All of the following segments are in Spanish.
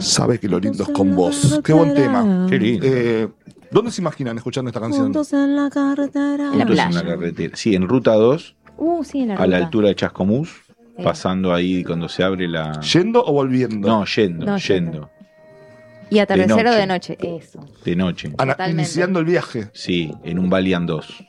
Sabe que lo lindo es con vos. Qué buen tema. Qué lindo. ¿Dónde se imaginan escuchando esta canción? Juntos en la carretera. En la playa. carretera. Sí, en ruta 2, Sí, en la a ruta. la altura de Chascomús, Sí. pasando ahí cuando se abre la... ¿Yendo o volviendo? No, yendo, No, yendo. Y atardecer o noche. de noche. Eso. De noche. Totalmente. Iniciando el viaje. Sí, en un Valiant 2.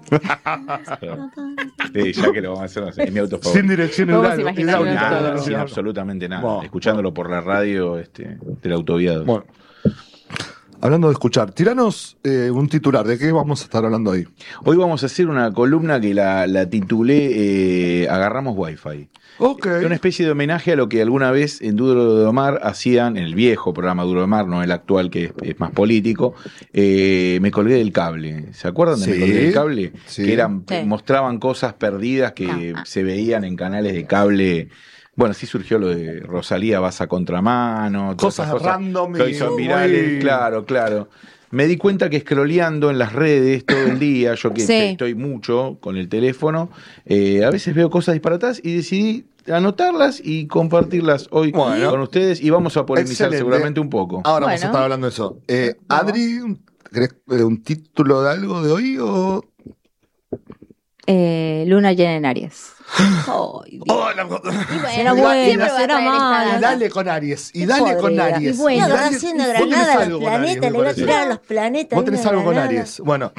Ya que lo vamos a hacer, no sé, es mi auto favorito. Sin dirección Vamos hidráulica. imaginando Nada, todo. sin absolutamente nada. Bueno. Escuchándolo por la radio del autoviado. Bueno, hablando de escuchar, tiranos un titular. ¿De qué vamos a estar hablando ahí? Hoy vamos a hacer una columna que la titulé Agarramos Wi-Fi. Ok. Es una especie de homenaje a lo que alguna vez en Duro de Omar hacían, en el viejo programa Duro de Omar, no el actual que es más político. Me colgué del cable. ¿Se acuerdan de Sí, Me colgué del cable? sí. Que Sí. mostraban cosas perdidas que se veían en canales de cable. Bueno, sí surgió lo de Rosalía vas a contramano. todas Cosas esas random que hoy y son muy- virales. Claro. Me di cuenta que scrolleando en las redes todo el día, yo que Sí. estoy mucho con el teléfono, a veces veo cosas disparatadas y decidí anotarlas y compartirlas hoy Bueno. con ustedes y vamos a polemizar Excelente. seguramente un poco. Ahora vamos a Bueno. estar hablando de eso. Adri, ¿querés un título de algo de hoy o...? Luna llena en Aries. Ay, Dios. Oh, la- Será Y buena, siempre va a será traer esta mala. Y dale con Aries. Y dale con podrida. Aries. Y bueno, dale- va haciendo vos tenés granada a algo los con Aries, planetas, me le voy a parece. tirar a los planetas. Vos tenés una algo con granada. Aries. Bueno,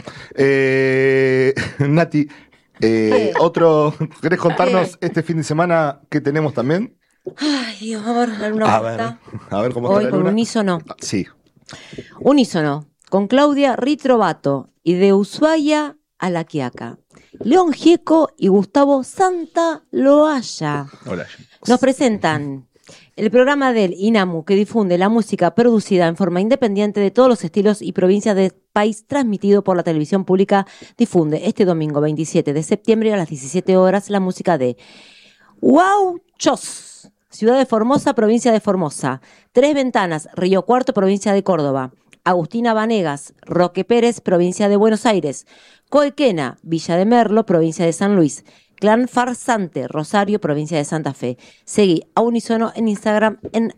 Nati, otro, ¿querés contarnos este fin de semana qué tenemos también? Ay, Dios, a ver, la luna A cómo ver, está. a ver cómo está Hoy la con luna. unísono. Sí. Unísono. Con Claudia Ritrovato y de Ushuaia a La Quiaca. León Gieco y Gustavo Santa Loaya. Hola. Nos presentan el programa del INAMU que difunde la música producida en forma independiente de todos los estilos y provincias del país, transmitido por la televisión pública. Difunde este domingo 27 de septiembre a las 17 horas la música de Huauchos, ciudad de Formosa, provincia de Formosa. Tres Ventanas, Río Cuarto, provincia de Córdoba. Agustina Vanegas, Roque Pérez, provincia de Buenos Aires. Coequena, Villa de Merlo, provincia de San Luis. Clan Farsante, Rosario, provincia de Santa Fe. Seguí a Unisono en Instagram en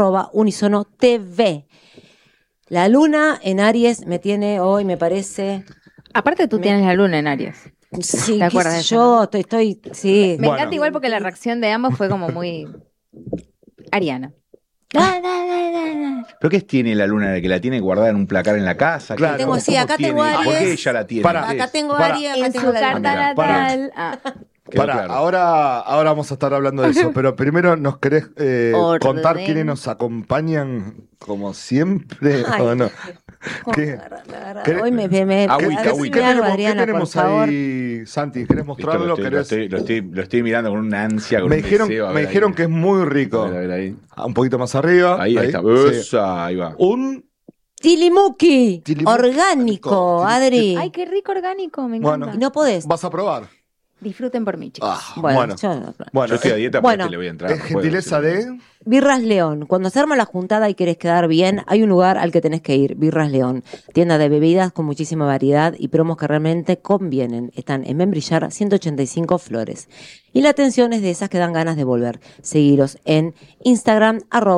@UnisonoTV. La luna en Aries me tiene hoy, me parece. Aparte tú tienes la luna en Aries. Sí, ¿Te acuerdas qué de sé eso, yo, estoy, sí. Me Bueno. encanta igual porque la reacción de ambos fue como muy ariana. ¿Pero qué tiene la luna? ¿De que la tiene guardada en un placar en la casa? Claro. Tengo, sí, acá tiene? tengo ¿Por qué Aries. ella la tiene? Pará. ¿Qué Acá es? tengo Para. Aries, acá En tengo su la carta luna. Para. natal. Quedó Pará, claro. ahora vamos a estar hablando de eso, pero primero nos querés Orden. contar quiénes nos acompañan como siempre Ay, o no. Oh, ¿Qué? me agarra. ¿Qué? Hoy me Agüita, decime agüita. algo, Adriana, por tenemos favor. ahí, Santi? ¿Querés Listo, mostrarlo? lo, ¿Querés? lo estoy mirando con una ansia, con Me un dijeron, deseo. A me ver dijeron ahí. que es muy rico. A ver ahí. Un poquito más arriba. Ahí está. Sí. Esa, ahí va. Un Tilimuki, Tilimuki. orgánico, Adri. Ay, qué rico orgánico, me encanta. Bueno. Y no podés. vas a probar. Disfruten por mí, chicos. Ah, Bueno, bueno. yo- Yo estoy a dieta, Bueno, pero le voy a entrar. Es no puedo gentileza decirlo. de. Birras León. Cuando se arma la juntada y querés quedar bien, hay un lugar al que tenés que ir. Birras León. Tienda de bebidas con muchísima variedad y promos que realmente convienen. Están en Membrillar 185 Flores. Y la atención es de esas que dan ganas de volver. Seguiros en Instagram,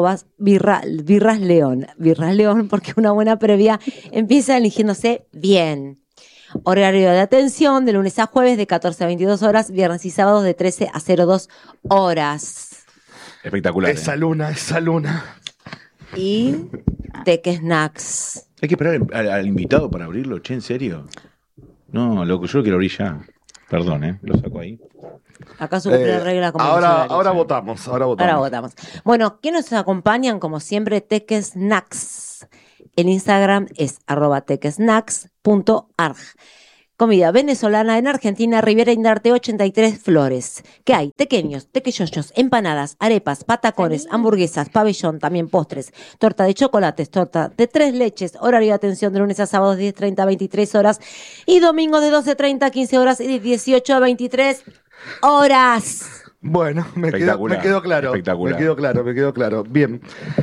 Birras León. Birras León, porque una buena previa empieza eligiéndose bien. Horario de atención de lunes a jueves de 14 a 22 horas, viernes y sábados de 13 a 02 horas. Espectacular. Esa luna, esa luna. Y Tech Snacks. Hay que esperar al invitado para abrirlo, che, ¿en serio? No, loco, yo lo quiero abrir ya. Perdón, lo saco ahí. Acá su propia regla como ahora los horarios. votamos, ahora votamos. Ahora votamos. Bueno, ¿qué nos acompañan? Como siempre, Tech Snacks. El Instagram es @techsnacks.arg. Comida venezolana en Argentina, Rivera Indarte 83 Flores. ¿Qué hay? Tequeños, tequeyoyos, empanadas, arepas, patacones, hamburguesas, pabellón, también postres, torta de chocolates, torta de 3 leches, horario de atención de lunes a sábados 10:30 a 23 horas y domingos de 12:30 a 15 horas y de 18 a 23 horas. Bueno, me quedó Espectacular, claro. espectacular. Me quedó claro. Bien.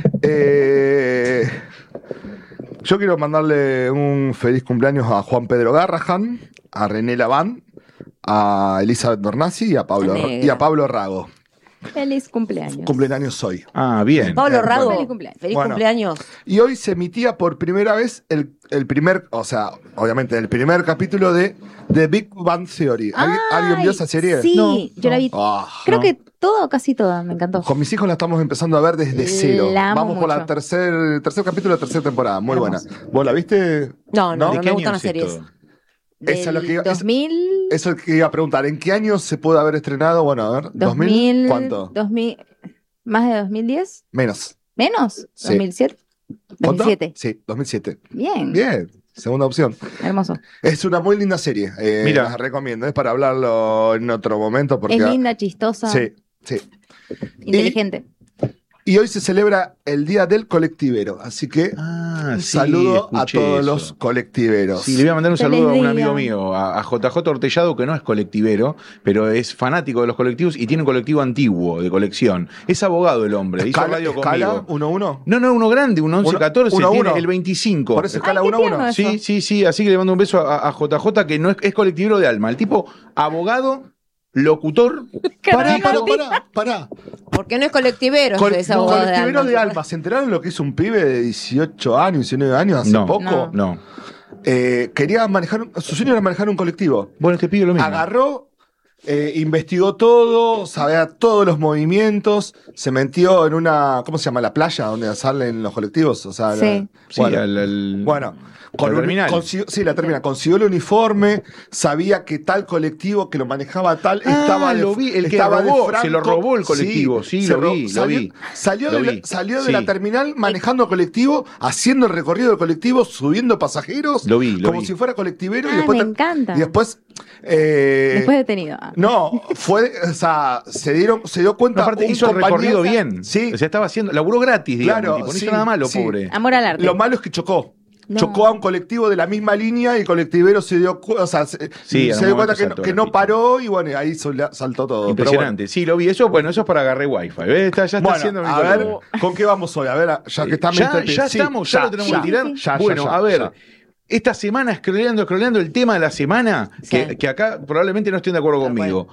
Yo quiero mandarle un feliz cumpleaños a Juan Pedro Garrahan, a René Laván, a Elizabeth Dornasi y a Pablo Negra. y a Pablo Rago. Feliz cumpleaños. Cumpleaños hoy. Ah, bien. Pablo Rago, Feliz cumpleaños. feliz Bueno. cumpleaños. Y hoy se emitía por primera vez el primer, o sea, obviamente, el primer capítulo de The Big Bang Theory. ¿Alguien vio esa serie? Sí, No, yo la vi. Ah, Creo no. que todo, casi toda, me encantó. con mis hijos la estamos empezando a ver desde cero. La amo Vamos por la mucho. tercer capítulo de la tercera temporada. Muy Hermoso. buena. ¿Vos la viste? No, ¿No? no ¿De me qué gustan año las es series. esto? Eso es lo que iba, 2000. eso es lo que iba a preguntar. ¿En qué año se puede haber estrenado? Bueno, a ver, 2000. ¿Cuánto? 2000, ¿más de 2010? Menos. ¿Menos? Sí. ¿2007? ¿Cuánto? 2007. Sí, 2007. Bien. Bien, segunda opción. Hermoso. Es una muy linda serie. Mira. La recomiendo. Es para hablarlo en otro momento. Porque, Es linda, chistosa, Sí, sí. inteligente. Y hoy se celebra el Día del Colectivero. Así que Ah, un sí, saludo a escuché todos eso. los colectiveros. Sí, le voy a mandar un Feliz saludo a un día. amigo mío, a JJ Ortellado, que no es colectivero, pero es fanático de los colectivos y tiene un colectivo antiguo de colección. Es abogado el hombre, hizo radio escala conmigo. 1-1. No, uno grande, un 11-14, Uno, tiene uno. el 25. Por eso escala Ay, qué 1-1. tierno eso. Sí, así que le mando un beso a JJ, que no es colectivero de alma. El tipo, abogado, locutor. Pará. Porque no es colectivero, es abogado de Colectivero de alma. alma. ¿Se enteraron lo que es un pibe de 18 años, 19 años hace No. poco? No. Quería manejar, su sueño era manejar un colectivo. Bueno, te pido lo mismo. Agarró, investigó todo, sabía todos los movimientos, se metió en una, ¿cómo se llama? La playa donde salen los colectivos. O sea, Sí. Sí, bueno, la terminal. La terminal. Consiguió el uniforme, sabía que tal colectivo que lo manejaba tal estaba lo vi, el que estaba de robó, Franco. se lo robó el colectivo, sí, se lo vi. Salió, Lo de, vi, salió de sí. la terminal manejando colectivo, haciendo el recorrido del colectivo, subiendo pasajeros, Lo vi. como si fuera colectivero. y Ah, después me encanta. Y después, Después detenido. Ah. no, o sea, se dio cuenta. Aparte, un hizo el compañero- recorrido bien. Sí. O sea, estaba haciendo, laburó gratis, digamos. Claro, Tipo, no sí, hizo nada malo, sí. pobre. Amor al arte. Lo malo es que chocó. No. Chocó a un colectivo de la misma línea y el colectivero se dio, Sí, en se un dio cuenta momento que, saltó que la no ficha. paró y bueno, ahí saltó todo. Impresionante. Sí, lo vi. Eso es para agarrar wifi. ¿Ves? Ya está Bueno, haciendo mi a ver, columna. ¿con qué vamos hoy? A ver, ya que está Ya sí, estamos, ya lo tenemos que tirar. Ya, bueno, ya, a ver. ya. Esta semana, scrolleando el tema de la semana, Sí. que acá probablemente no estén de acuerdo Tal conmigo.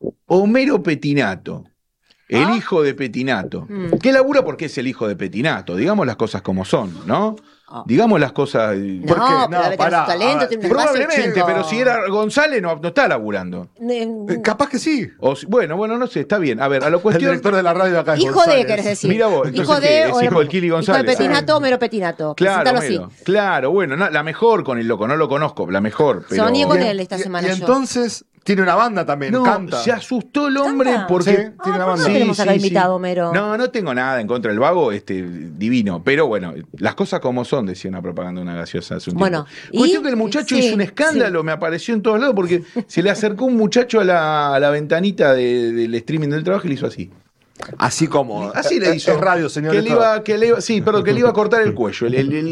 Homero Petinato. El hijo de Petinato. Que labura porque es el hijo de Petinato. Digamos las cosas como son, ¿no? Digamos las cosas. ¿Por qué? No, No, pero debe tener pará, su talento, a ver, tiene un espacio Probablemente, chico. pero si era González no está laburando. Capaz que sí. Bueno, no sé, está bien. A ver, a lo El cuestión. director de la radio de acá es Hijo de, González. querés decir. Mira vos, entonces, hijo ¿qué? de, Es hijo del Kili González. Hijo de Petinato, Homero Petinato. Claro, Presentalo así. Homero. Claro, bueno, la mejor con el loco, no lo conozco, la mejor. Pero... Soñé con Y- él esta y- semana Y yo. entonces tiene una banda también, No, canta. se asustó el hombre ¿Canta? porque. Sí, tiene una ¿por qué banda. no tenemos acá invitado, Homero? No tengo nada en contra del vago, divino. Pero bueno, las cosas como son, decía una propaganda de una gaseosa hace un Bueno, tiempo. Cuestión y- que el muchacho sí, hizo un escándalo, me apareció en todos lados, porque se le acercó un muchacho a la ventanita del streaming del trabajo y le hizo así. Así como. Así le hizo. Es radio, señor. Que le iba a cortar el cuello,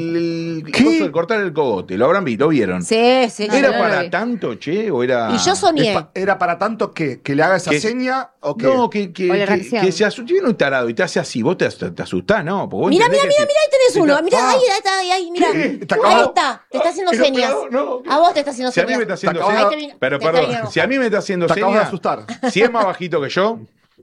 el ¿Qué? coso de cortar el cogote. Lo habrán visto, lo vieron. Sí, sí. ¿Era yo lo para vi. tanto, che? ¿O era.? Y yo soñé. ¿Era para tanto que le haga esa Que- seña o qué? No, que O la reacción. se asustó. Viene un tarado y te hace así. Vos te asustás, ¿no? Porque vos Mira, entendés mira, que mira, ahí tenés uno. Mira, Ah. ahí, mira. ¿Qué? ¿Te Ahí acabo? está, te está haciendo Pero, señas. no. A vos te está haciendo Si a mí señas. me está haciendo Te acabas señas. de- Ahí te vi- Pero te está perdón, viendo. si a mí me está haciendo Te acabas de señas. asustar. Si es más bajito que yo.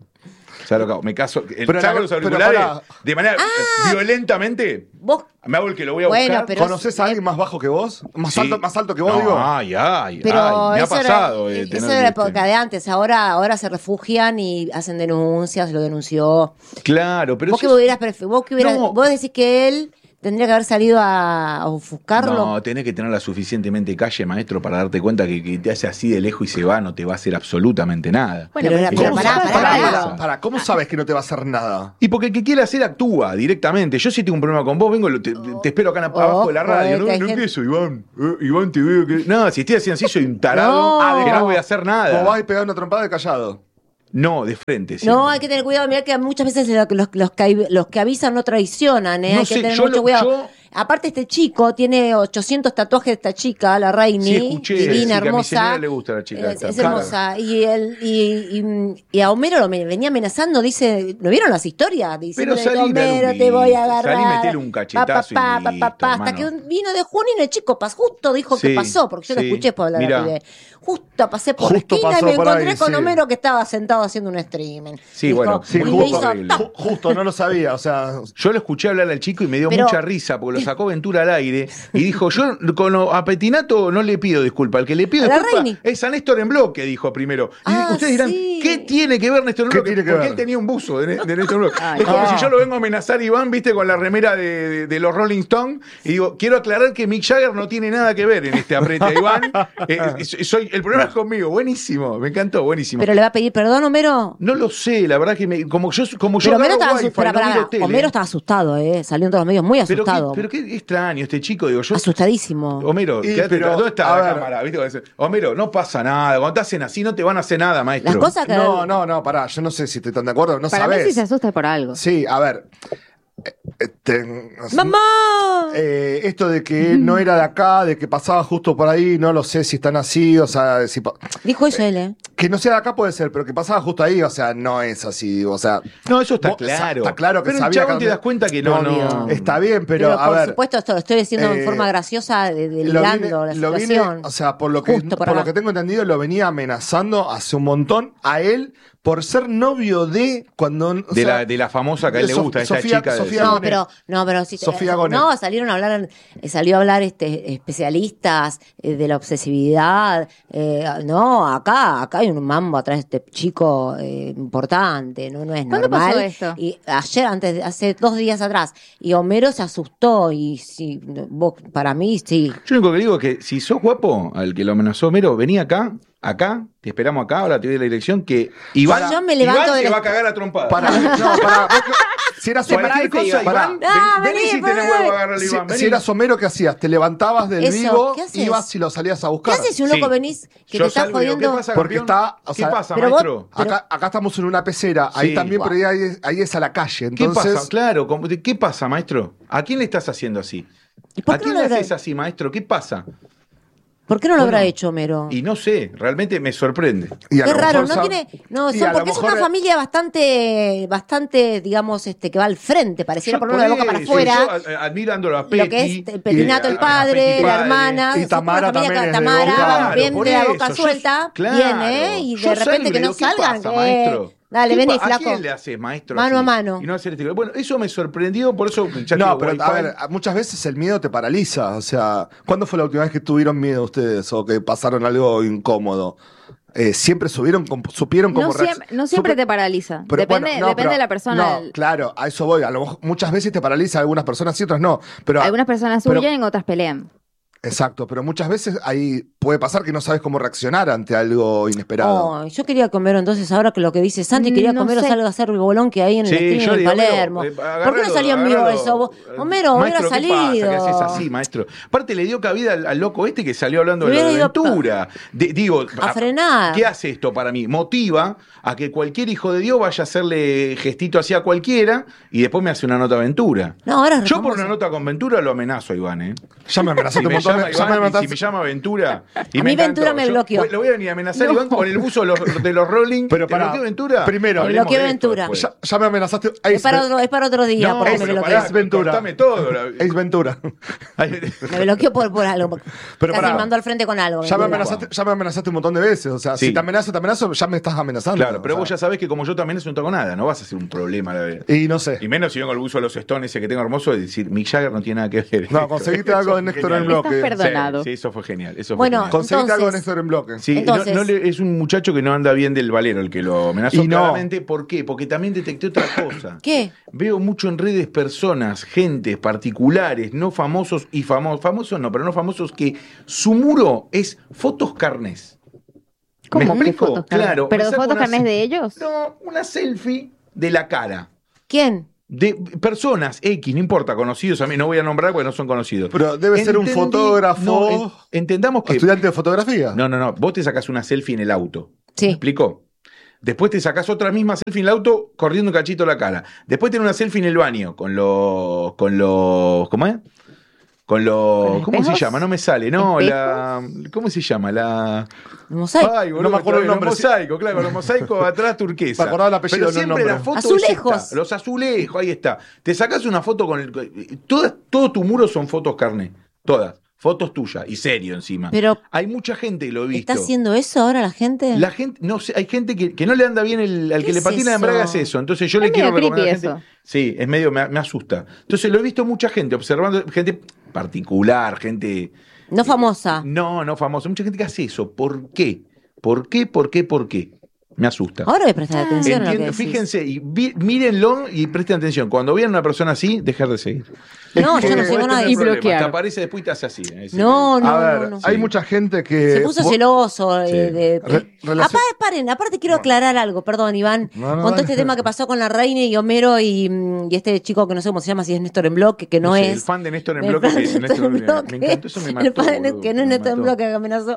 Ya lo acabo. Me caso. Pero Saco la- los pero auriculares pará. de manera violentamente. Vos, Me hago el que lo voy a Bueno, buscar. pero ¿Conoces a alguien más bajo que vos? ¿Más, Sí. más alto que vos, No, digo? Ay, pero me ha eso pasado. era, tener, eso era la ¿viste? época de antes. Ahora se refugian y hacen denuncias, lo denunció. Claro, pero Vos si que es- hubieras No. vos decís que él tendría que haber salido a ofuscarlo. No, tenés que tenerla suficientemente calle, maestro, para darte cuenta que te hace así de lejos y se va, no te va a hacer absolutamente nada. Bueno, Pero era- pero pero pará, pará. Pará, ¿cómo sabes que no te va a hacer nada? Y porque el que quiere hacer actúa directamente. Yo si tengo un problema con vos, vengo, te espero acá abajo de la radio. No, que hay no gente- empiezo, Iván. Iván, te veo que. No, si estoy haciendo así, soy un tarado No. que no voy a hacer Vos vas nada. y pegás una trompada de callado. No, de frente. No, siempre. hay que tener cuidado. Mirá que muchas veces los que avisan no traicionan, ¿eh? No Hay que sé, tener yo mucho lo- cuidado. yo- Aparte, este chico tiene 800 tatuajes de esta chica, la Rainy, Sí, escuché, sí, divina, que a mi hermosa. señora le gusta la chica Es, esta. es Claro. hermosa. Y a Homero lo venía amenazando, dice, ¿no vieron las historias? Diciendo, salí, dale un Homero, te grito, voy a agarrar. salí, metele un cachetazo y listo, hasta que hermano. vino de Junín el chico, justo dijo Sí, que pasó, porque yo lo sí. escuché por hablar Mirá. al pibe. Justo pasé por Justo la esquina y pasó me por encontré ahí, con sí. Homero que estaba sentado estaba haciendo un streaming. Sí, Dijo, bueno, Sí, y le justo, hizo, justo, no lo sabía, o sea... Yo lo escuché hablar al chico y me dio Pero- mucha risa porque lo sacó Ventura al aire y dijo, yo a Petinato no le pido disculpa, el que le pido A la disculpa Reini. es a Néstor en bloque, dijo primero. Y Ah, ustedes dirán, sí. ¿qué tiene que ver Néstor en ¿Qué bloque? tiene que Porque ver? él tenía un buzo de Néstor en bloque. Ay, Es como ah. si yo lo vengo a amenazar a Iván, viste, con la remera de los Rolling Stones y digo, quiero aclarar que Mick Jagger no tiene nada que ver en este aprete a Iván. El problema es conmigo. Buenísimo, me encantó, buenísimo. ¿Pero le va a pedir perdón, Homero? No lo sé, la verdad que como yo Pero Homero agarro estaba, Wi-Fi, asustado, no miro tele. Homero estaba asustado, salió en todos los medios muy Pero asustado. pero qué extraño este chico, digo, yo... Asustadísimo. Homero, Y, quédate, pero, ¿dónde está a la ver. cámara? ¿Viste? Homero, no pasa nada. Cuando te hacen así, no te van a hacer nada, maestro. Las cosas que... No, pará, yo no sé si estoy tan de acuerdo, no Para mí sabés. sí se asusta por algo. Sí, a ver. ¡Mamá! Esto de que no era de acá, de que pasaba justo por ahí, no lo sé si están así, o sea, Dijo eso él, ¿eh? que no sea de acá puede ser, pero que pasaba justo ahí, o sea, no es así, o sea, No, eso está vos- claro. está claro que pero sabía chabón que- te das cuenta que no, Obvio. no. está bien, pero, a por ver, supuesto, esto lo estoy diciendo en eh, forma graciosa, lo delirando la lo situación. o sea, por lo que Justo por para- lo que tengo entendido, lo venía amenazando hace un montón a él por ser novio de cuando o sea, De la famosa que a él le de gusta, esta Sofía- chica. Sofía No, Gonet. pero sí. Sofía Gonet. No, salió a hablar especialistas de la obsesividad. No, acá hay un mambo atrás de este chico importante, no es ¿Cuándo normal. pasó esto? Y hace 2 días atrás. Y Homero se asustó y sí, para mí sí. Yo lo único que digo es que si sos guapo, al que lo amenazó Homero, vení acá, te esperamos acá, ahora te doy la dirección, que Iván, Yo me levanto Iván de te la- va a cagar a trompada. si eras Cualquier cosa, pará. Iván, Ah, vení vení, si tenés vení. huevo a agarrarle, Iván, Si vení. eras Homero, ¿qué hacías? ¿Te levantabas del Eso, vivo, ¿qué haces? ibas y lo salías a ¿Qué buscar? haces si un loco Sí. venís que Yo te estás salgo y digo, jodiendo? ¿qué pasa, Porque campeón? está, o ¿Qué sea, pasa, pero vos- maestro? Acá estamos en una pecera, ahí Sí. también, pero ahí es a la calle. ¿Qué Entonces, pasa? Claro, ¿qué pasa, maestro? ¿A quién le estás haciendo así? ¿Y por ¿A qué quién no le lo habrá- haces así, maestro? ¿Qué pasa? ¿Por qué no lo habrá Bueno, hecho Homero? Y no sé, realmente me sorprende. y a Qué lo raro, mejor no sab- tiene, no, y son a lo porque es mejor una familia bastante, digamos, que va al frente, pareciera Yo por una boca para eso, afuera. yo, admirándolo a Lo Petty. que es Petinato el a padre, Petty la padre. hermana, Y son Tamara una familia también que es de Boca. Tamara, Claro, bien por de la eso, boca yo- suelta, claro. viene, y Yo de repente salgo y que le no digo, ¿qué salgan, pasa, maestro? dale, ¿Qué vení, ¿A flaco. quién le haces, maestro? Mano así? a mano. Y no hacer este. Bueno, eso me sorprendió, por eso ya No, tengo pero a Wi-Fi. ver, muchas veces el miedo te paraliza. O sea, ¿cuándo fue la última vez que tuvieron miedo ustedes o que pasaron algo incómodo? Siempre supieron cómo No siempre te paraliza. Pero Depende, bueno, no, depende pero- de la persona. No, claro, a eso voy. A lo mejor muchas veces te paraliza, algunas personas y otras no. Pero, Algunas personas pero- huyen, otras pelean. Exacto, pero muchas veces ahí puede pasar que no sabes cómo reaccionar ante algo inesperado. Oh, yo quería comer entonces, ahora que lo que dice Santi, quería No comer sé. salga a hacer el bolón que hay en el Sí, streaming yo en digo, Palermo. Homero, ¿Por qué no salió en vivo agárralo. eso? Homero, hubiera Maestro, ¿qué salido. pasa? ¿Qué haces así, maestro? Aparte le dio cabida al loco este que salió hablando de Le la hubiera ido aventura. Digo, a frenar. ¿Qué hace esto para mí? Motiva a que cualquier hijo de Dios vaya a hacerle gestito así a cualquiera y después me hace una nota aventura. No, ahora es Yo por famoso. una nota con Ventura lo amenazo a Iván, ¿eh? Ya me amenazaste Si un me montón llama de- ya me Iván, y amenazaste- si me llama Ventura. Y A me mí Ventura encantó. me Yo bloqueó. lo voy a venir a amenazar, Iván, con el buzo de los Rolling. Pero ¿Te pará, bloqueó Ventura? primero- Me Hablemos bloqueó de esto Ventura. después. Ya me amenazaste. Es para otro día. No, porque me pero bloqueó. pará, Ace Ventura. cortame todo. Ace Ventura. Me bloqueó por algo. Pero Casi pará. me mandó al frente con algo. Ya me, Ventura. amenazaste un montón de veces. O sea, Sí. si te amenazo, ya me estás amenazando. Claro, pero o vos sea. ya sabés que como yo también no tengo nada, no vas a hacer un problema la verdad. Y no sé. Y menos si vengo al buzo de los Stones ese que tengo hermoso de decir, Mick Jagger no tiene nada que ver. No, conseguiste Eso algo de fue Néstor en genial. bloque. Estás perdonado. Sí, eso fue genial. Eso fue Bueno, genial. Conseguiste algo de Entonces- Néstor en bloque. Sí, Entonces- es un muchacho que no anda bien del valero el que lo amenazó Y no. claramente. ¿Por qué? Porque también detecté otra cosa. ¿Qué? Veo mucho en redes personas, gentes particulares, no famosos y famosos no, pero no famosos, que su muro es fotos carnés. ¿Me ¿Cómo que explico? fotos carnés? Claro. ¿Pero me saco fotos una carnés se- de ellos? No, una selfie de la cara. ¿Quién? De personas X, no importa, conocidos a mí, no voy a nombrar porque no son conocidos. Pero debe ser un fotógrafo. No, entendamos que. Estudiante de fotografía. No. Vos te sacás una selfie en el auto. Sí. ¿Me explicó? Después te sacás otra misma selfie en el auto corriendo un cachito la cara. Después tenés una selfie en el baño con los. ¿Cómo es? Con los. ¿Con ¿Cómo se espejos? llama? No me sale. No, ¿Espejos? la. ¿Cómo se llama? La. ¿El mosaico? Ay, boludo, No me acuerdo el los nombre. mosaicos, claro, los mosaicos atrás turquesa. Me acordaba el apellido, Pero no el siempre nombre. la foto Azulejos. es esta, los azulejos, ahí está. Te sacás una foto con todo tu muro son fotos carne. Todas. fotos tuyas, y serio encima. Pero hay mucha gente que lo he visto. ¿está haciendo eso ahora la gente? La gente, no sé, hay gente que no le anda bien al ¿Qué que le es patina la eso? embrague es eso. Entonces yo le Es quiero medio recomendar a la creepy gente. Sí, es medio, me asusta. Entonces lo he visto mucha gente, observando, gente particular, gente. No famosa. No famosa. Mucha gente que hace eso. ¿Por qué? ¿Por qué? ¿Por qué? ¿Por qué? Me asusta. Ahora voy a prestar atención a lo que Entiendo, decís. fíjense y mírenlo y presten atención. Cuando vean a una persona así, dejar de seguir. No, Es yo no que- sigo nada de Y eso. bloquear. Te aparece después y te hace así. No, no, A ver, no, no. hay mucha gente que. Se puso celoso. Sí. Relación- Aparte quiero aclarar algo, perdón, Iván. No, Con todo dale. este tema que pasó con la reina y Homero y este chico que no sé cómo se llama, si es Néstor en bloque, que no sé, es. el fan de Néstor en El bloque. fan de que- Néstor en bloque. Me encantó, eso me mató. El fan boludo, que no es me Néstor en mató. bloque, que amenazó.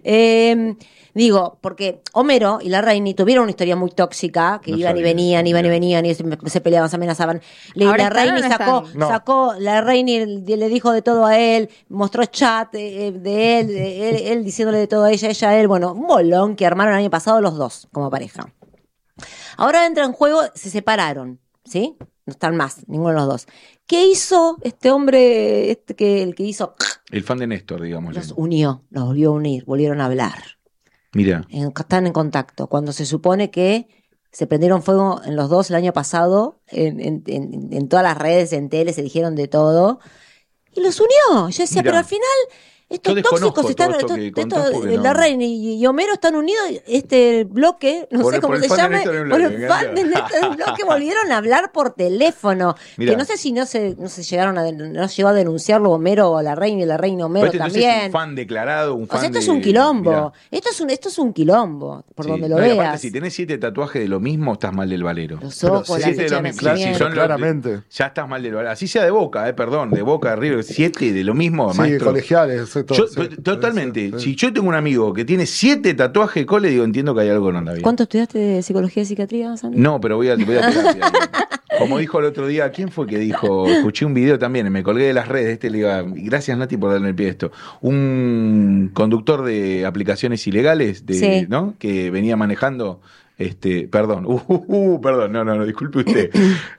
Digo, porque Homero y la reina tuvieron una historia muy tóxica, que No iban y sabía venían, eso, iban y mira. venían, y se peleaban, se amenazaban. ¿Ahora La están reina o no sacó, están? No. sacó, la reina y le dijo de todo a él, mostró chat de él diciéndole de todo a ella a él. Bueno, un bolón que armaron el año pasado los dos como pareja. Ahora entra en juego, se separaron, ¿sí? No están más, ninguno de los dos. ¿Qué hizo este hombre, el que hizo? El fan de Néstor, digamos. Los unió, los volvió a unir, volvieron a hablar. Mira. Están en contacto. Cuando se supone que se prendieron fuego en los dos el año pasado, en todas las redes, en tele, se dijeron de todo. Y los unió. Yo decía, Mirá. pero al final, estos Yo desconozco tóxicos están. todo esto que contás porque no. La reina y Homero están unidos. Este bloque, no Por sé el- cómo por el se fan de llame, Néstor en por bloque, el me fan encanta. de Néstor en bloque volvieron a hablar por teléfono. Mirá. Que no sé si no se llegaron no llegó a denunciarlo Homero o la reina y la reina Homero Pero este entonces también. es un fan declarado, un O fan sea, esto de- es un quilombo. Mirá. Esto es un quilombo, por Sí. donde lo No, y aparte, veas. si tenés 7 tatuajes de lo mismo, estás mal del valero. Los Pero ojos, la siete de fecha lo de mismo. nacimiento. Sí, son los- claramente. Ya estás mal del valero. Así sea de Boca, perdón, de Boca, de River, 7 de lo mismo, Sí, maestro. colegiales. Todo, Yo, sí. totalmente. Sí. Si yo tengo un amigo que tiene 7 tatuajes de cole, digo, entiendo que hay algo que no anda bien. ¿Cuánto estudiaste de psicología y psiquiatría, Sandy? No, pero voy a terapia. Como dijo el otro día, ¿quién fue que dijo? Escuché un video también, me colgué de las redes, le digo, gracias Nati por darme el pie a esto. Un conductor de aplicaciones ilegales, Sí. ¿no? Que venía manejando, perdón, perdón, no, disculpe usted,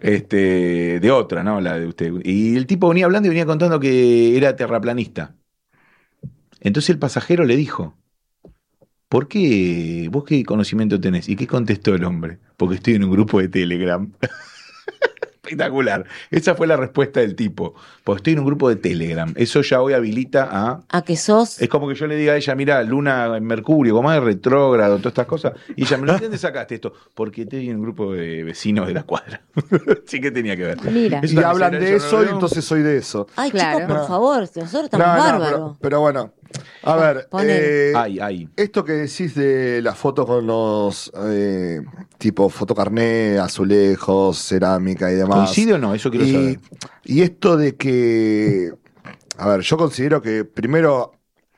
de otra, ¿no? La de usted. Y el tipo venía hablando y venía contando que era terraplanista. Entonces el pasajero le dijo, ¿por qué? ¿Vos qué conocimiento tenés? ¿Y qué contestó el hombre? Porque estoy en un grupo de Telegram. Espectacular. Esa fue la respuesta del tipo. Porque estoy en un grupo de Telegram. Eso ya hoy habilita a... A que sos. Es como que yo le diga a ella, mira, Luna en Mercurio, como es retrógrado, todas estas cosas. Y ella me lo, ¿de dónde sacaste esto? Porque estoy en un grupo de vecinos de la cuadra. Sí que tenía que ver. Mira. Eso Y también hablan será, de yo no eso lo y veo. entonces soy de eso. Ay, Claro. chicos, por No. favor, nosotros estamos No, bárbaros. pero bueno. A ver, Ponele. Ay. esto que decís de la foto con los tipo fotocarné, azulejos, cerámica y demás. ¿Coincide o no? Eso quiero saber. Y esto de que, a ver, yo considero que primero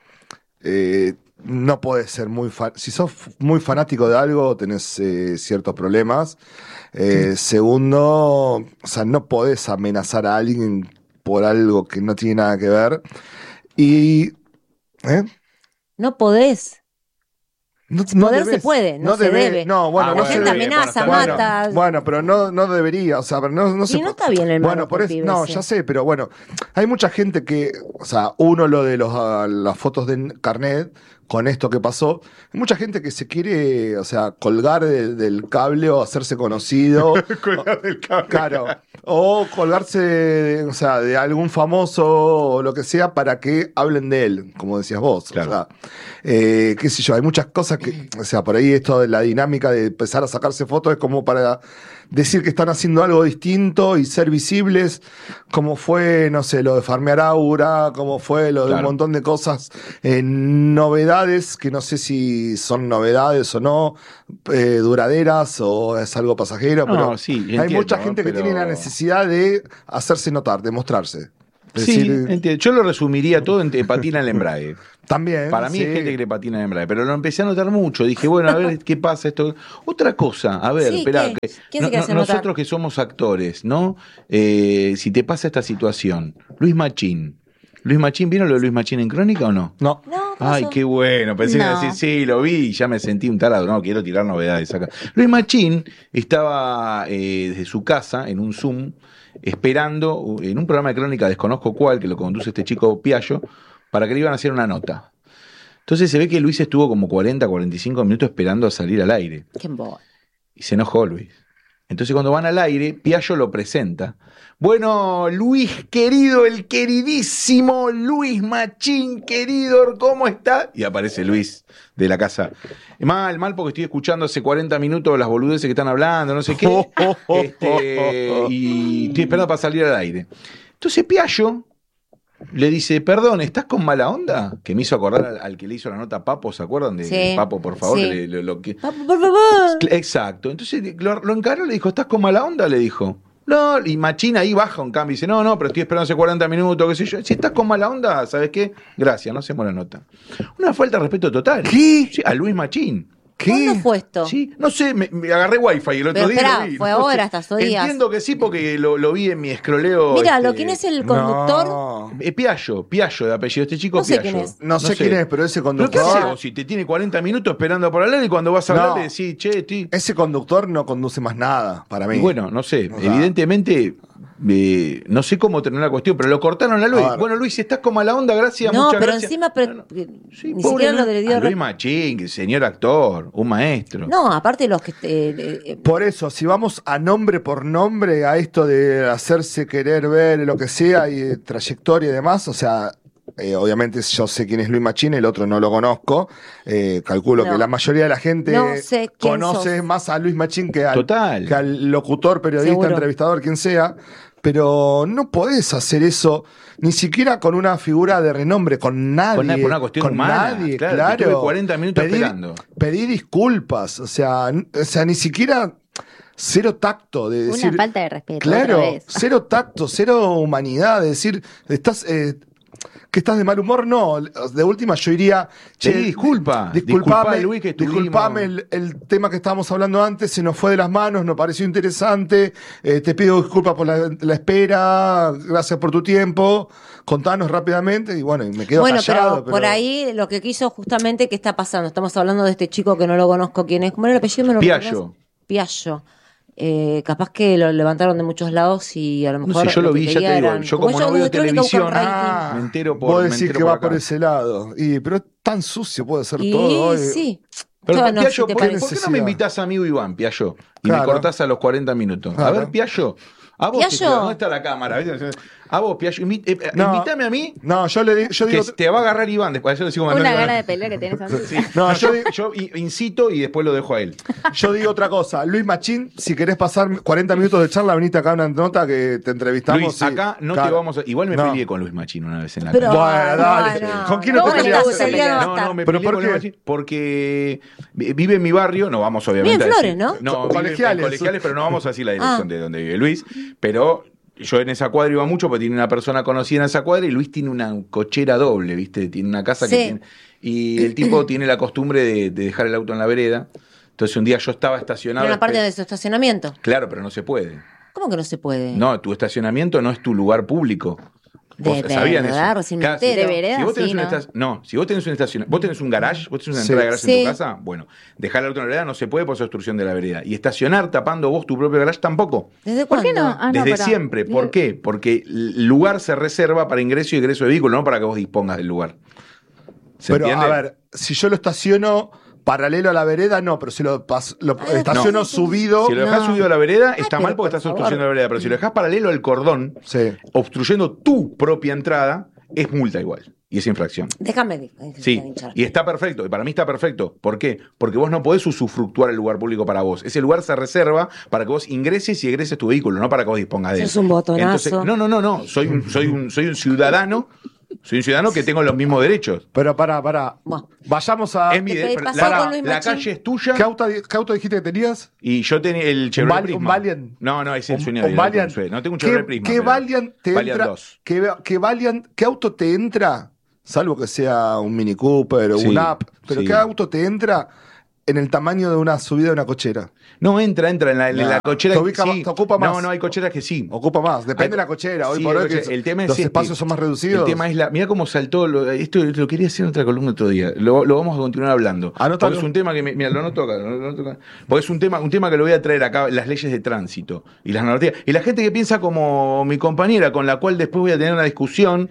no podés ser muy si sos muy fanático de algo tenés ciertos problemas. Segundo, o sea, no podés amenazar a alguien por algo que no tiene nada que ver. Y No podés. no Poder se puede, no se debe. No, bueno, Ah, no La se gente debe. amenaza, bueno, mata. Bueno, pero no debería, o sea, pero no se Sí, no está bien el Bueno, marco por eso, pibe no, ese. ya sé, pero bueno, hay mucha gente que, o sea, uno lo de las fotos de carnet con esto que pasó, hay mucha gente que se quiere, o sea, colgar del cable o hacerse conocido. Colgar del cable. Claro. O colgarse, o sea, de algún famoso o lo que sea para que hablen de él, como decías vos. Claro. O sea, qué sé yo, hay muchas cosas que, o sea, por ahí esto de la dinámica de empezar a sacarse fotos es como para decir que están haciendo algo distinto y ser visibles, como fue, no sé, lo de farmear aura, como fue lo de un Claro. montón de cosas, novedades, que no sé si son novedades o no, duraderas o es algo pasajero, No, pero sí, hay entiendo, mucha gente que pero- tiene la necesidad de hacerse notar, de mostrarse. Es Sí, decir, entiendo. Yo lo resumiría todo en patina el embrague. también. Para mí sí. hay gente que le patina el embrague, pero lo empecé a notar mucho. Dije, bueno, a ver qué pasa esto. Otra cosa, a ver, Sí, espera, ¿qué? que ¿Quién se quiere hacer nosotros notar? que somos actores, ¿no? Si te pasa esta situación, Luis Machín. ¿Luis Machín vieron lo de Luis Machín en Crónica o no? No. No, ¿qué Ay, pasó? qué bueno. Pensé que iba a No. decir, sí, lo vi y ya me sentí un tarado. No, quiero tirar novedades acá. Luis Machín estaba desde su casa en un Zoom esperando en un programa de crónica, desconozco cuál, que lo conduce este chico Piallo, para que le iban a hacer una nota. Entonces se ve que Luis estuvo como 40, 45 minutos esperando a salir al aire. Qué boy. Y se enojó Luis. Entonces cuando van al aire, Piaggio lo presenta. Bueno, Luis querido, el queridísimo Luis Machín, querido, ¿cómo está? Y aparece Luis de la casa. Mal, porque estoy escuchando hace 40 minutos las boludeces que están hablando, no sé qué. Y estoy esperando para salir al aire. Entonces Piaggio le dice, perdón, ¿estás con mala onda? Que me hizo acordar al que le hizo la nota a Papo, ¿se acuerdan? De Papo, por favor. Sí. Papo, por favor. Exacto. Entonces lo encaró, le dijo, ¿estás con mala onda? Le dijo. No, y Machín ahí baja un cambio y dice, no, pero estoy esperando hace 40 minutos, qué sé yo. Si estás con mala onda, ¿sabes qué? Gracias, no hacemos la nota. Una falta de respeto total. ¿Qué? Sí, a Luis Machín. ¿Cuándo fue esto? Sí, no sé, me agarré wifi el otro Pero día. esperá, lo vi, fue no ahora, sé. hasta estos días. Entiendo que sí, porque lo vi en mi escroleo. Mira, ¿quién es el conductor? No, Piaggio de apellido, este chico No sé Piaggio. quién es. no sé quién es, pero ese ¿Pero qué conductor. haces vos si te tiene 40 minutos esperando por hablar y cuando vas a hablar No. le decís, che, ti? Ese conductor no conduce más nada, para mí. Y bueno, no sé, O sea, evidentemente, no sé cómo terminó la cuestión, pero lo cortaron a Luis. A ver. Bueno, Luis, si estás como a la onda, gracias, No, muchas pero gracias. encima Sí, ni pobre siquiera lo le dio. a Luis Machín, señor actor, un maestro. No, aparte los que. Por eso, si vamos a nombre por nombre a esto de hacerse querer ver lo que sea y trayectoria y demás, o sea, obviamente yo sé quién es Luis Machín, el otro no lo conozco. Calculo No. que la mayoría de la gente No sé quién conoce sos. más a Luis Machín que Total. que al locutor, periodista, Seguro. entrevistador, quien sea. Pero no podés hacer eso ni siquiera con una figura de renombre, con nadie. Por una cuestión con humana, nadie, claro, claro. que estuve 40 minutos esperando. Pedí disculpas, o sea, ni siquiera cero tacto de decir. Una falta de respeto. Claro, otra vez. cero tacto, cero humanidad, de decir, estás que estás de mal humor, no. De última yo iría, Pedí disculpa. disculpame, Disculpa, Luis, que estuvimos- disculpame el tema que estábamos hablando antes, se nos fue de las manos, nos pareció interesante, te pido disculpas por la espera, gracias por tu tiempo, contanos rápidamente, y bueno, y me quedo Bueno, callado. pero por ahí lo que quiso justamente, ¿qué está pasando? Estamos hablando de este chico que no lo conozco, ¿quién es? ¿Cómo era el apellido? ¿Me lo Piaggio. recordás? Piaggio. Capaz que lo levantaron de muchos lados y a lo No mejor. sé, yo lo que vi, ya quería te digo, eran- yo como ellos no los veo de Crónica buscan televisión, rating. me entero por vos me decís entero que por va acá. por ese lado, pero es tan sucio puede ser Y todo hoy. sí. Pero Yo no, Piaggio, si te ¿por qué parece. no me invitás a mí, Iván, Piaggio? Y Claro. me cortás a los 40 minutos. A Claro. ver, Piaggio. A vos, Piaggio. ¿dónde está la cámara? ¿Viste? A vos, Piaggio, No. invítame a mí, No, yo que digo. te va a agarrar Iván después. Yo le sigo Una mandando- gana de pelea que tienes antes. Sí. No, No, yo yo incito y después lo dejo a él. Yo digo otra cosa, Luis Machín, si querés pasar 40 minutos de charla, venite acá a una nota que te entrevistamos. Luis, sí. acá no Claro. te vamos a... Igual me No. peleé con Luis Machín una vez en la Pero, calle. Bueno, dale. ¿Con quién no ¿Cómo te le peleaste? gusta? Ya no va a estar. me ¿Pero peleé por con qué? Luis Machín porque vive en mi barrio, no vamos obviamente Vive en a Flores, decir- ¿no? No, vive Colegiales. en colegiales, pero no vamos a decir la dirección Ah. de donde vive Luis, pero yo en esa cuadra iba mucho porque tiene una persona conocida en esa cuadra y Luis tiene una cochera doble, ¿viste? Tiene una casa que Sí. tiene... Y el tipo tiene la costumbre de dejar el auto en la vereda. Entonces un día yo estaba estacionado... En la parte de su estacionamiento. Claro, pero no se puede. ¿Cómo que no se puede? No, tu estacionamiento no es tu lugar público. ¿Vos De sabían verdad, eso? recién me Claro, entero. De vereda, si vos tenés sí, una ¿no? si vos tenés un estacionamiento, vos tenés un garage, vos tenés una Sí. entrada de garage Sí. en tu casa, bueno, dejar el auto en la vereda no se puede por esa obstrucción de la vereda. Y estacionar tapando vos tu propio garage tampoco. ¿Desde ¿Por qué cuándo? no? Ah, no, Desde pará. siempre. ¿Por qué? Porque el lugar se reserva para ingreso y egreso de vehículo, no para que vos dispongas del lugar. ¿Se Pero entiende? a ver, si yo lo estaciono paralelo a la vereda, no, pero si lo estaciono No. subido. Si lo dejás No. subido a la vereda, está pero mal porque por estás favor. obstruyendo la vereda. Pero si lo dejás paralelo al cordón, Sí. obstruyendo tu propia entrada, es multa igual. Y es infracción. Déjame Sí, hinchar. y está perfecto, y para mí está perfecto. ¿Por qué? Porque vos no podés usufructuar el lugar público para vos. Ese lugar se reserva para que vos ingreses y egreses tu vehículo, no para que vos dispongas de él. Sos un botonazo. Entonces, no. Soy un ciudadano. Soy un ciudadano que tengo los mismos derechos. Pero pará. Bueno. Vayamos a. Es mi ¿Qué derecho. pasó con Luis La Machín? calle es tuya. ¿Qué auto dijiste que tenías? Y yo tenía el Chevrolet Un Prisma. Valiant. No, es el sueño Un de Valiant. No tengo un Chevrolet Prisma. pero Valiant te Valiant entra? 2. ¿Qué auto te entra? Salvo que sea un Mini Cooper o Sí, un Up. Pero sí. ¿qué auto te entra en el tamaño de una subida de una cochera? No, entra en la Nah, cochera. te ubica sí. más, te ocupa más. No, hay cocheras que sí. Ocupa más, depende Hay- de la cochera. Hoy Sí, por hoy el que tema es los este. espacios son más reducidos. El tema es mira cómo saltó. Esto lo quería hacer en otra columna otro día. Lo vamos a continuar hablando. Anótalo. Porque es un tema que mira, lo anoto acá. Porque es un tema que lo voy a traer acá, las leyes de tránsito y las normativas. Y la gente que piensa como mi compañera, con la cual después voy a tener una discusión,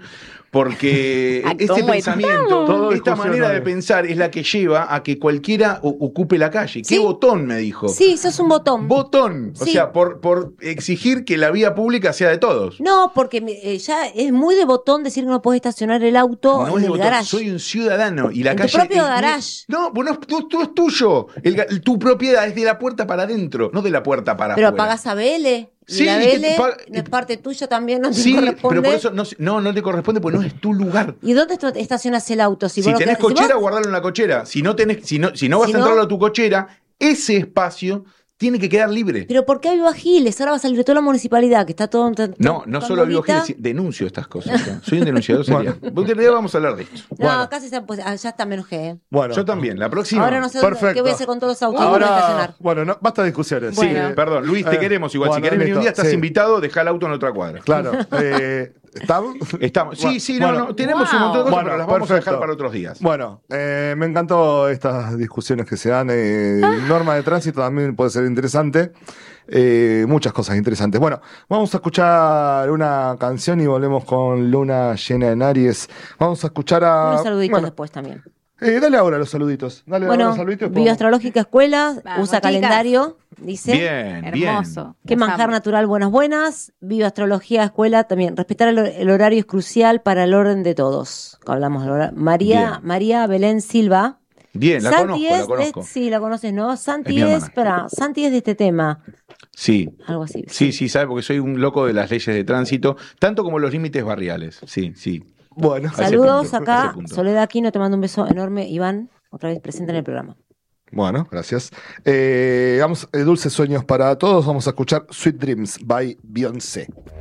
Porque Ah, este ¿cómo pensamiento, Todo esta discusión manera hay. de pensar es la que lleva a que cualquiera ocupe la calle. ¿Qué Sí. botón? Me dijo. Sí, sos un botón. Botón. O Sí. sea, por exigir que la vía pública sea de todos. No, porque ya es muy de botón decir que no podés estacionar el auto No en es de el botón, garage. soy un ciudadano y la En tu calle. propio garage. No, pues no es tuyo. Tu propiedad es de la puerta para adentro, no de la puerta para Pero afuera. pagás a BL. Y Sí, la que te BL paga- no es parte tuya también, no te Sí, corresponde. pero por eso no te corresponde porque no es tu lugar. ¿Y dónde estacionas el auto? Si vos no tenés querés- si cochera, vos- guardalo en la cochera. Si no vas Si a no- entrarlo a tu cochera, ese espacio tiene que quedar libre. Pero ¿por qué hay Giles? Ahora va a salir toda la municipalidad, que está todo... No solo vivo Giles, denuncio estas cosas. ¿no? Soy un denunciador serial. Porque en realidad vamos a hablar de esto. No, Bueno. acá ya está, me enojé. Bueno, Yo también, la próxima. Ahora no sé qué Perfecto. voy a hacer con todos los autos. ¿Dónde voy a ahora, estacionar? bueno, no, basta de discusiones. Sí, Bueno. perdón, Luis, te queremos igual. Si Bueno, querés venir un día, listo, estás sí. invitado, dejá el auto en otra cuadra. Claro. ¿Estamos? Estamos. Sí, Bueno. no, tenemos un Wow. montón de cosas, Bueno, pero las vamos a perfecto. dejar para otros días. Bueno, me encantó estas discusiones que se dan. Norma de tránsito también puede ser interesante. Muchas cosas interesantes. Bueno, vamos a escuchar una canción y volvemos con Luna llena en Aries. Vamos a escuchar a... Unos saluditos bueno, después también. dale ahora los saluditos. Dale ahora Bueno, los saluditos. Bioastrológica Escuela, Vamos, usa chicas. calendario, dice. Bien, Hermoso. Qué Los manjar amo. natural, buenas. Bioastrología Escuela también. Respetar el horario es crucial para el orden de todos. Hablamos del horario. Bien. María Belén Silva. Bien, la Santi conozco. sí, la conoces, ¿no? Santi mi es, hermana. Santi es de este tema. Sí. Algo así. Sí, sabe, porque soy un loco de las leyes de tránsito, tanto como los límites barriales. Sí. Bueno, A ese Saludos punto, a acá. ese punto. Soledad Aquino, te mando un beso enorme. Iván, otra vez presente en el programa. bueno, gracias. Dulces sueños para todos. Vamos a escuchar Sweet Dreams by Beyoncé.